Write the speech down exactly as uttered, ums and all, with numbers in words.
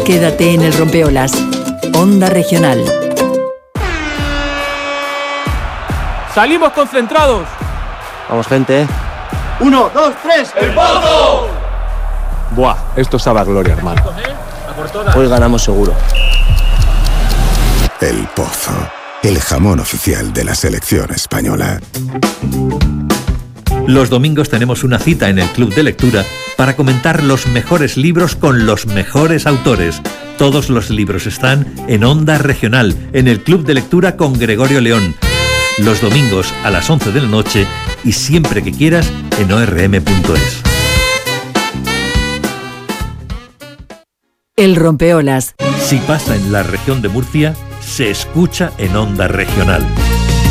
Quédate en el rompeolas. Onda Regional. ¡Salimos concentrados! Vamos, gente. Uno, dos, tres. ¡El Pozo! Buah, esto sabe a gloria, hermano. Hoy ganamos seguro. El Pozo, el jamón oficial de la selección española. Los domingos tenemos una cita en el Club de Lectura para comentar los mejores libros con los mejores autores. Todos los libros están en Onda Regional, en el Club de Lectura con Gregorio León. Los domingos a las once de la noche y siempre que quieras en o r m punto es. El rompeolas. Si pasa en la región de Murcia, se escucha en Onda Regional.